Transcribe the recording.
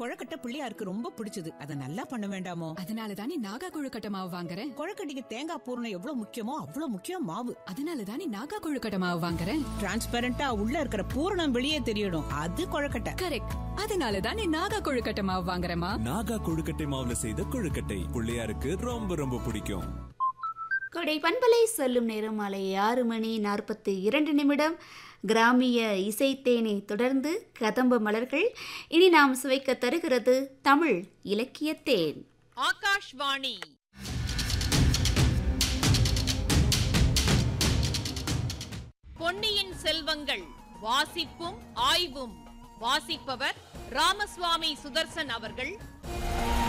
கொழுக்கட்டை பிள்ளையாருக்கு ரொம்ப பிடிச்சது. அத நல்லா பண்ண வேண்டாமோ? அதனாலதானே நாகா கொழுக்கட்டை மாவு வாங்குறேன். கொழுக்கட்டைக்கு தேங்காய் பூரணம் எவ்வளவு முக்கியமோ அவ்வளவு முக்கியம் மாவு. அதனாலதானே நாகா கொழுக்கட்டை மாவு வாங்குறேன். டிரான்ஸ்பரண்டா உள்ள இருக்கிற பூரணம் வெளியே தெரியணும். அது கொழுக்கட்டை. கரெக்ட். அதனாலதானே நாகா கொழுக்கட்டை மாவு வாங்குறேமா. நாகா கொழுக்கட்டை மாவுல செய்த கொழுக்கட்டை பிள்ளையாருக்கு ரொம்ப ரொம்ப பிடிக்கும். கொடை பண்பலை சொல்லும் நேரம் மாலை 6:42. கிராமிய இசைத்தேனை தொடர்ந்து கதம்ப மலர்கள். இனி நாம் சுவைக்க தருகிறது தமிழ் இலக்கியத்தேன். ஆகாஷ்வாணி பொன்னியின் செல்வங்கள் வாசிப்பும் ஆய்வும். வாசிப்பவர் ராமசுவாமி சுதர்சன் அவர்கள்.